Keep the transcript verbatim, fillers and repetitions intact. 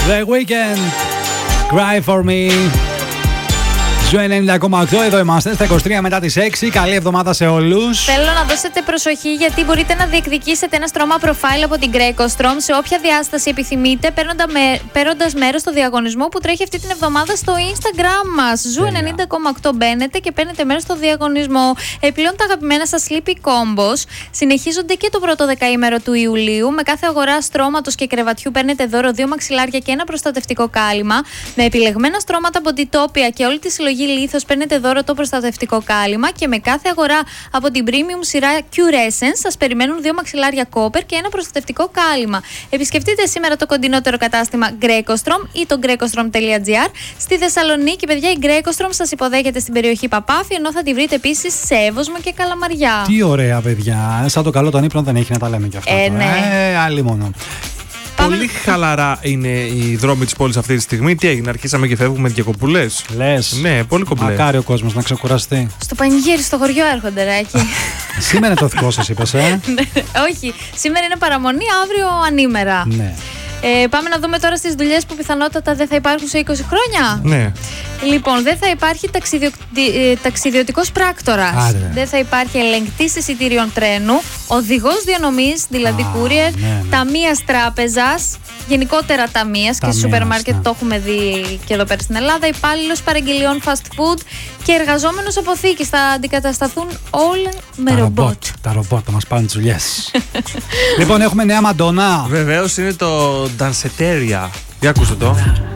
The Weeknd, Cry For Me. Ζου ενενήντα κόμμα οκτώ, εδώ είμαστε στα είκοσι τρία μετά τις έξι. Καλή εβδομάδα σε όλους. Θέλω να δώσετε προσοχή γιατί μπορείτε να διεκδικήσετε ένα στρώμα profile από την Greco-Strom σε όποια διάσταση επιθυμείτε, παίρνοντας μέρος στο διαγωνισμό που τρέχει αυτή την εβδομάδα στο Instagram μας. Ζου ενενήντα κόμμα οκτώ μπαίνετε και παίρνετε μέρος στο διαγωνισμό. Επιπλέον τα αγαπημένα σας Sleepy Combos συνεχίζονται και το πρώτο δεκαήμερο του Ιουλίου. Με κάθε αγορά στρώματος και κρεβατιού παίρνετε δώρο δύο μαξιλάρια και ένα προστατευτικό κάλυμα. Με επιλεγμένα στρώματα από Bodytopia και όλη τη συλλογή Λίθος παίρνετε δώρο το προστατευτικό κάλυμα και με κάθε αγορά από την premium σειρά Cure Essence σας περιμένουν δύο μαξιλάρια Copper και ένα προστατευτικό κάλυμα. Επισκεφτείτε σήμερα το κοντινότερο κατάστημα Greco-Strom ή το greco-strom τελεία gr. Στη Θεσσαλονίκη, παιδιά, η Greco-Strom σας υποδέχεται στην περιοχή Παπάφη, ενώ θα τη βρείτε επίσης σε Εύωσμο και Καλαμαριά. Τι ωραία, παιδιά. Σαν το καλό των ύπνων δεν έχει να τα λέμε κι αυτά. Ε, ναι. Ε, άλλη μόνο. Πολύ χαλαρά είναι οι δρόμοι της πόλης αυτή τη στιγμή. Τι έγινε, αρχίσαμε και φεύγουμε διακοπούλες. Λες. Ναι, πολύ κομπλέ. Μακάρι ο κόσμος να ξεκουραστεί. Στο πανηγύρι, στο χωριό έρχονται, ρε, εκεί. Σήμερα είναι το δικό σας, είπες, ε? Όχι, σήμερα είναι παραμονή, αύριο ανήμερα. Ναι. Ε, πάμε να δούμε τώρα στις δουλειές που πιθανότατα δεν θα υπάρχουν σε είκοσι χρόνια. Ναι. Λοιπόν, δεν θα υπάρχει ταξιδιο... ταξιδιωτικός πράκτορας. Άρα. Δεν θα υπάρχει ελεγκτής εισιτήριων τρένου, οδηγός διανομής, δηλαδή Α, courier, ναι, ναι. ταμείας τράπεζας, γενικότερα ταμείας και σούπερ μάρκετ, ναι. το έχουμε δει και εδώ πέρα στην Ελλάδα, υπάλληλος παραγγελιών fast food και εργαζόμενος αποθήκης. Θα αντικατασταθούν όλα με Τα ρομπότ. ρομπότ. Τα ρομπότ θα μας πάνε τις δουλειές. Λοιπόν, έχουμε νέα Μαντόνα. Βεβαίως είναι το Danceteria. Για ακούστε το.